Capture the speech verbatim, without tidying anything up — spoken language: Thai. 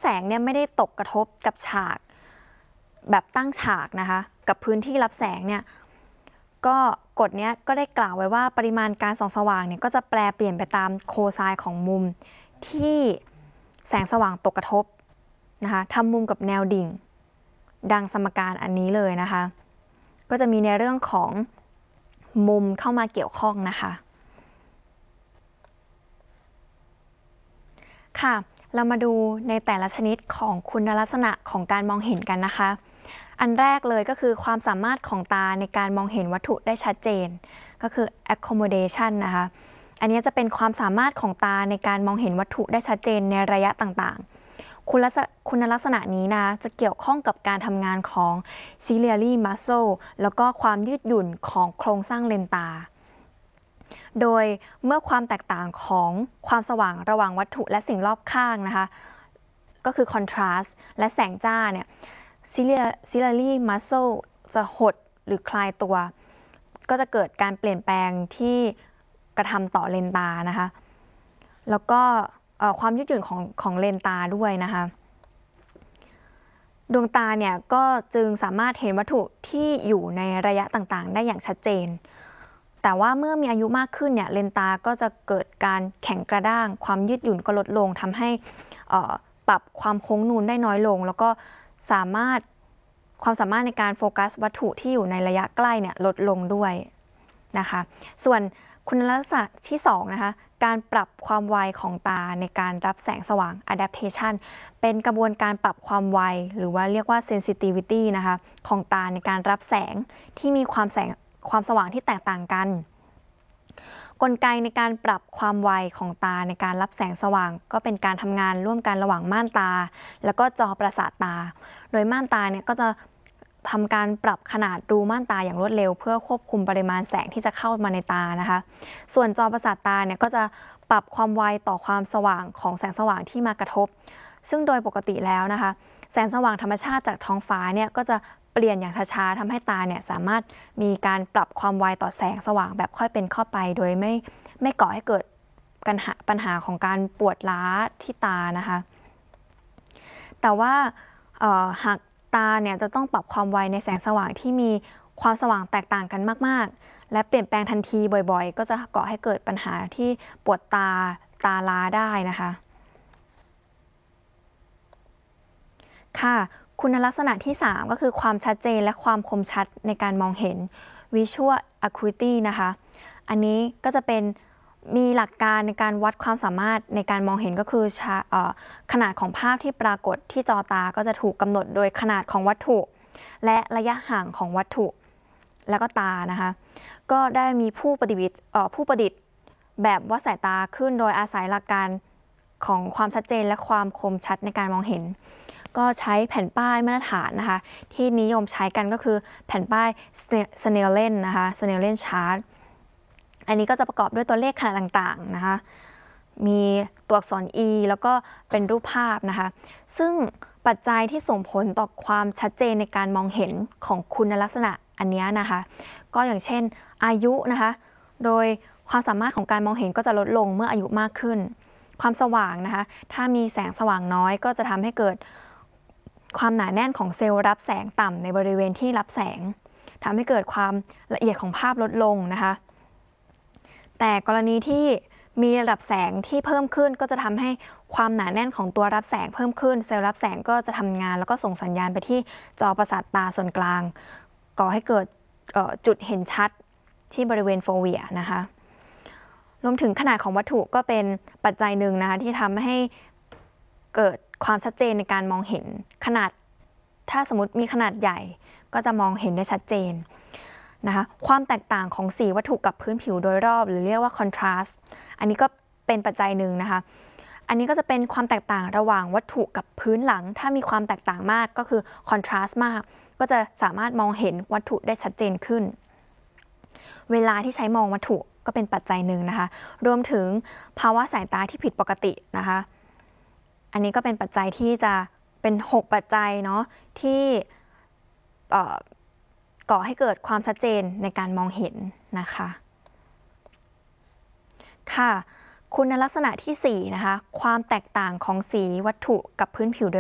งเนี่ยไม่ได้ตกกระทบกับฉากแบบตั้งฉากนะคะกับพื้นที่รับแสงเนี่ยก็กฎนี้ก็ได้กล่าวไว้ว่าปริมาณการส่องสว่างเนี่ยก็จะแปลเปลี่ยนไปตามโคไซน์ของมุมที่แสงสว่างตกกระทบนะคะทำมุมกับแนวดิ่งดังสมการอันนี้เลยนะคะก็จะมีในเรื่องของมุมเข้ามาเกี่ยวข้องนะคะค่ะเรามาดูในแต่ละชนิดของคุณลักษณะของการมองเห็นกันนะคะอันแรกเลยก็คือความสามารถของตาในการมองเห็นวัตถุได้ชัดเจนก็คือ accommodation นะคะอันนี้จะเป็นความสามารถของตาในการมองเห็นวัตถุได้ชัดเจนในระยะต่างๆคุณลักษณะคุณลักษณะนี้นะจะเกี่ยวข้องกับการทำงานของ ciliary muscle แล้วก็ความยืดหยุ่นของโครงสร้างเลนตาโดยเมื่อความแตกต่างของความสว่างระหว่างวัตถุและสิ่งรอบข้างนะคะก็คือ contrast และแสงจ้าเนี่ย ciliary muscle จะหดหรือคลายตัวก็จะเกิดการเปลี่ยนแปลงที่กระทำต่อเลนตานะคะแล้วก็ความยืดหยุ่นของของเลนตาด้วยนะคะดวงตาเนี่ยก็จึงสามารถเห็นวัตถุที่อยู่ในระยะต่างๆได้อย่างชัดเจนแต่ว่าเมื่อมีอายุมากขึ้นเนี่ยเลนตาก็จะเกิดการแข็งกระด้างความยืดหยุ่นก็ลดลงทำให้ปรับความโค้งนูนได้น้อยลงแล้วก็สามารถความสามารถในการโฟกัสวัตถุที่อยู่ในระยะใกล้เนี่ยลดลงด้วยนะคะส่วนคุณลักษณะที่สองนะคะการปรับความไวของตาในการรับแสงสว่าง adaptation เป็นกระบวนการปรับความไวหรือว่าเรียกว่า sensitivity นะคะของตาในการรับแสงที่มีความแสงความสว่างที่แตกต่างกันกลไกในการปรับความไวของตาในการรับแสงสว่างก็เป็นการทำงานร่วมกันระหว่างม่านตาแล้วก็จอประสาทตาโดยม่านตาเนี่ยก็จะทำการปรับขนาดรูม่านตาอย่างรวดเร็วเพื่อควบคุมปริมาณแสงที่จะเข้ามาในตานะคะส่วนจอประสาทตาเนี่ยก็จะปรับความไวต่อความสว่างของแสงสว่างที่มากระทบซึ่งโดยปกติแล้วนะคะแสงสว่างธรรมชาติจากท้องฟ้าเนี่ยก็จะเปลี่ยนอย่างช้าๆทำให้ตาเนี่ยสามารถมีการปรับความไวต่อแสงสว่างแบบค่อยเป็นค่อยไปโดยไม่ไม่ก่อให้เกิดปัญหาปัญหาของการปวดล้าที่ตานะคะแต่ว่าหากตาเนี่ยจะต้องปรับความไวในแสงสว่างที่มีความสว่างแตกต่างกันมากๆและเปลี่ยนแปลงทันทีบ่อยๆก็จะก่อให้เกิดปัญหาที่ปวดตาตาล้าได้นะคะค่ะคุณลักษณะที่สามก็คือความชัดเจนและความคมชัดในการมองเห็น visual acuity นะคะอันนี้ก็จะเป็นมีหลักการในการวัดความสามารถในการมองเห็นก็คือขนาดของภาพที่ปรากฏที่จอตาก็จะถูกกำหนดโดยขนาดของวัตถุและระยะห่างของวัตถุแล้วก็ตานะคะก็ได้มีผู้ประดิษฐ์ผู้ประดิษฐ์แบบวัดสายตาขึ้นโดยอาศัยหลักการของความชัดเจนและความคมชัดในการมองเห็นก็ใช้แผ่นป้ายมาตรฐานนะคะที่นิยมใช้กันก็คือแผ่นป้าย Snellen นะคะ Snellen chart อันนี้ก็จะประกอบด้วยตัวเลขขนาดต่างๆนะคะมีตัวอักษร E แล้วก็เป็นรูปภาพนะคะซึ่งปัจจัยที่ส่งผลต่อความชัดเจนในการมองเห็นของคุณลักษณะอันนี้นะคะก็อย่างเช่นอายุนะคะโดยความสามารถของการมองเห็นก็จะลดลงเมื่ออายุมากขึ้นความสว่างนะคะถ้ามีแสงสว่างน้อยก็จะทำให้เกิดความหนาแน่นของเซลล์รับแสงต่ำในบริเวณที่รับแสงทำให้เกิดความละเอียดของภาพลดลงนะคะแต่กรณีที่มีระดับแสงที่เพิ่มขึ้นก็จะทำให้ความหนาแน่นของตัวรับแสงเพิ่มขึ้นเซลล์รับแสงก็จะทำงานแล้วก็ส่งสัญญาณไปที่จอประสาทตาส่วนกลางก่อให้เกิดจุดเห็นชัดที่บริเวณโฟเวียนะคะรวมถึงขนาดของวัตถุก็เป็นปัจจัยหนึ่งนะคะที่ทำให้เกิดความชัดเจนในการมองเห็นขนาดถ้าสมมติมีขนาดใหญ่ก็จะมองเห็นได้ชัดเจนนะคะความแตกต่างของสีวัตถุกับพื้นผิวโดยรอบหรือเรียกว่า contrast อันนี้ก็เป็นปัจจัยหนึ่งนะคะอันนี้ก็จะเป็นความแตกต่างระหว่างวัตถุกับพื้นหลังถ้ามีความแตกต่างมากก็คือ contrast มากก็จะสามารถมองเห็นวัตถุได้ชัดเจนขึ้นเวลาที่ใช้มองวัตถุก็เป็นปัจจัยหนึ่งนะคะรวมถึงภาวะสายตาที่ผิดปกตินะคะอันนี้ก็เป็นปัจจัยที่จะเป็นหกปัจจัยเนาะที่ก่อให้เกิดความชัดเจนในการมองเห็นนะคะค่ะคุณลักษณะที่สี่นะคะความแตกต่างของสีวัตถุกับพื้นผิวโดย